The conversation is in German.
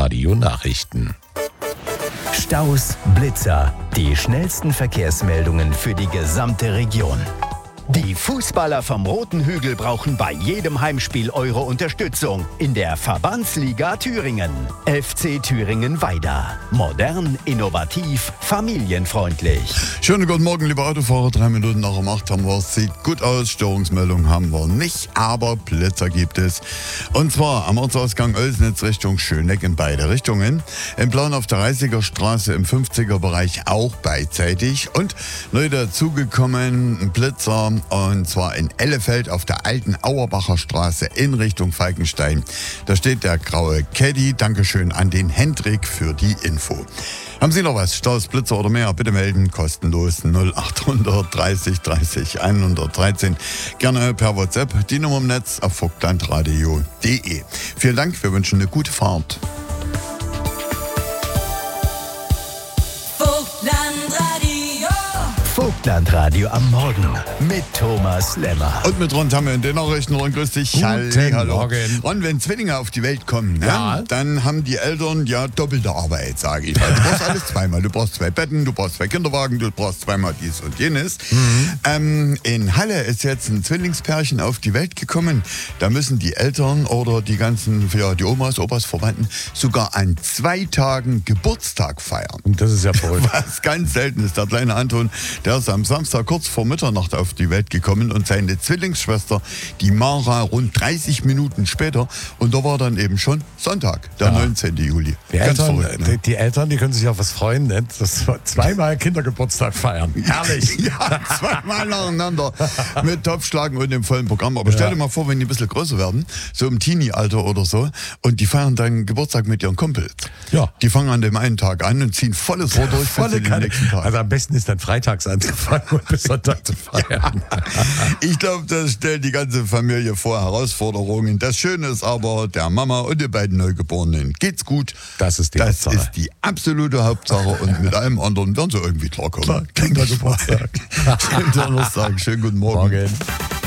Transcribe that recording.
Radio Nachrichten. Staus, Blitzer, die schnellsten Verkehrsmeldungen für die gesamte Region. Die Fußballer vom Roten Hügel brauchen bei jedem Heimspiel eure Unterstützung in der Verbandsliga Thüringen. FC Thüringen-Weida. Modern, innovativ, familienfreundlich. Schönen guten Morgen, liebe Autofahrer. 3 Minuten nach um 8 haben wir es. Sieht gut aus. Störungsmeldung haben wir nicht, aber Blitzer gibt es. Und zwar am Ortsausgang Oelsnitz Richtung Schöneck in beide Richtungen. Im Plan auf der 30er Straße im 50er-Bereich auch beidseitig. Und neu dazugekommen ein Blitzer. Und zwar in Ellefeld auf der alten Auerbacher Straße in Richtung Falkenstein. Da steht der graue Caddy. Dankeschön an den Hendrik für die Info. Haben Sie noch was? Staus, Blitzer oder mehr? Bitte melden. Kostenlos 0800 30 30 113. Gerne per WhatsApp. Die Nummer im Netz auf vogtlandradio.de. Vielen Dank. Wir wünschen eine gute Fahrt. Vogtlandradio am Morgen mit Thomas Lemmer. Und mit Ron Tamme in den Nachrichten. Ron, grüß dich. Guten Morgen. Ron, wenn Zwillinge auf die Welt kommen, Ja. dann haben die Eltern ja doppelte Arbeit, sage ich. Du brauchst alles zweimal. Du brauchst 2 Betten, du brauchst 2 Kinderwagen, du brauchst zweimal dies und jenes. In Halle ist jetzt ein Zwillingspärchen auf die Welt gekommen. Da müssen die Eltern oder die ganzen, die Omas, Opas, Verwandten sogar an 2 Tagen Geburtstag feiern. Und das ist ja verrückt. Was ganz selten ist. Der kleine Anton, der ist am Samstag kurz vor Mitternacht auf die Welt gekommen und seine Zwillingsschwester, die Mara, rund 30 Minuten später. Und da war dann eben schon Sonntag, der 19. Juli. Die Ganz Eltern, verrückt, ne? die Eltern, die können sich auf was freuen, ne? Das war 2-mal Kindergeburtstag feiern. Herrlich. Ja, 2-mal nacheinander mit Topfschlagen und dem vollen Programm. Aber stell dir mal vor, wenn die ein bisschen größer werden, so im Teenie-Alter oder so, und die feiern dann Geburtstag mit ihren Kumpels. Ja. Die fangen an dem einen Tag an und ziehen volles Rohr durch bis in den nächsten Tag. Also am besten ist dann freitags anzufangen und bis Sonntag zu feiern. Ich glaube, das stellt die ganze Familie vor Herausforderungen. Das Schöne ist aber, der Mama und den beiden Neugeborenen geht's gut. Das ist die Hauptsache. Das ist die absolute Hauptsache und mit allem anderen werden sie irgendwie klarkommen. Kindergeburtstag. Schönen Donnerstag, schönen guten Morgen. Morgen.